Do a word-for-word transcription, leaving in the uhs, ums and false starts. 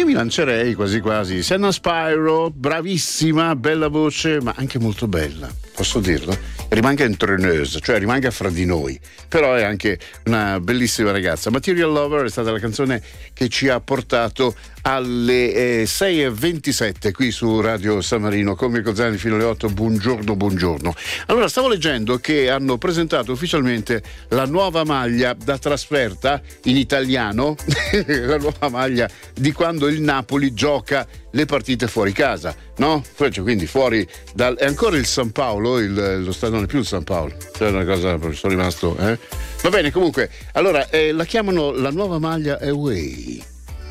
io mi lancerei quasi quasi. Senna Spyro, bravissima, bella voce, ma anche molto bella, posso dirlo? Rimanga entreneuse, cioè rimanga fra di noi, però è anche una bellissima ragazza. Material Lover è stata la canzone che ci ha portato alle eh, sei e ventisette qui su Radio San Marino con Mirko Zani fino alle otto. Buongiorno, buongiorno. Allora, stavo leggendo che hanno presentato ufficialmente la nuova maglia da trasferta in italiano la nuova maglia di quando il Napoli gioca le partite fuori casa, no? Quindi fuori dal... è ancora il San Paolo, il, lo stadio non è più il San Paolo, c'è una cosa, sono rimasto, eh? Va bene, comunque, allora eh, la chiamano la nuova maglia Away.